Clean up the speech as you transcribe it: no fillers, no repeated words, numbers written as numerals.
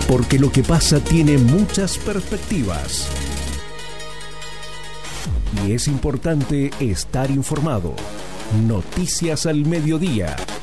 porque lo que pasa tiene muchas perspectivas. Y es importante estar informado. Noticias al mediodía.